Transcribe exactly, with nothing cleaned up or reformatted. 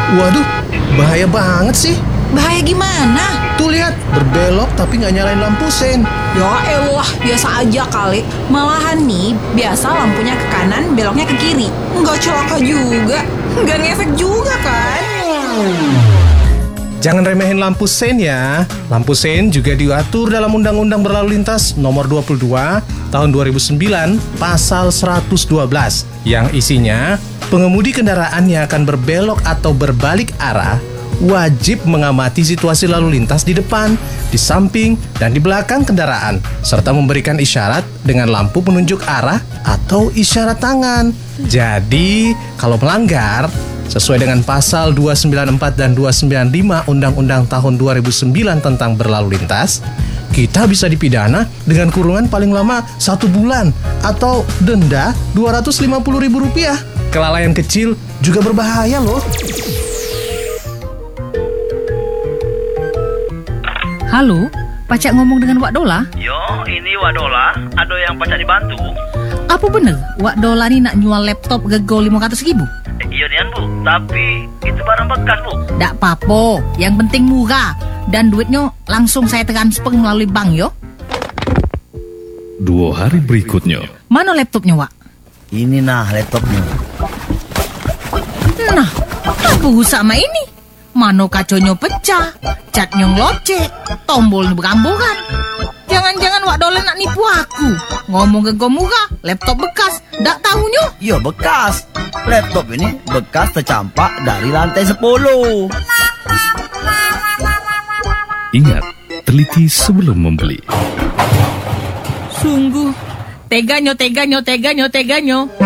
Waduh, bahaya banget sih. Bahaya gimana? Tuh lihat, berbelok tapi nggak nyalain lampu sen. Ya elah, biasa aja kali. Malahan nih, biasa lampunya ke kanan, beloknya ke kiri. Nggak celaka juga, nggak ngefek juga kan? Jangan remehin lampu sen ya. Lampu sen juga diatur dalam Undang-Undang Berlalu Lintas Nomor dua puluh dua Tahun dua ribu sembilan Pasal seratus dua belas yang isinya pengemudi kendaraan yang akan berbelok atau berbalik arah wajib mengamati situasi lalu lintas di depan, di samping, dan di belakang kendaraan, serta memberikan isyarat dengan lampu penunjuk arah atau isyarat tangan. Jadi, kalau melanggar, sesuai dengan pasal dua ratus sembilan puluh empat dan dua ratus sembilan puluh lima Undang-Undang tahun dua ribu sembilan tentang berlalu lintas, kita bisa dipidana dengan kurungan paling lama satu bulan atau denda dua ratus lima puluh ribu rupiah. Kelalaian kecil juga berbahaya loh. Halo, Pacak ngomong dengan Wak Dola? Yo, ini Wak Dola. Ada yang Pacak dibantu? Apa bener Wak Dola ni nak jual laptop gego lima ratus ribu? Eh, iya nian bu, tapi itu barang bekas bu. Tak apa-apa, yang penting murah. Dan duitnya langsung saya transfer melalui bank yo. Dua hari berikutnya. Mana laptopnya Wak? Ini nah laptopnya. Nah, apa rusak sama ini? Mano kaconya pecah, catnya ngelocek, tombolnya beramburan. Jangan-jangan Wak Dola nak nipu aku. Ngomong ke murah, laptop bekas, dak tahunya. Iya bekas. Laptop ini bekas tercampak dari lantai sepuluh. Ingat, teliti sebelum membeli. Sungguh, teganya, teganya, teganya, teganya.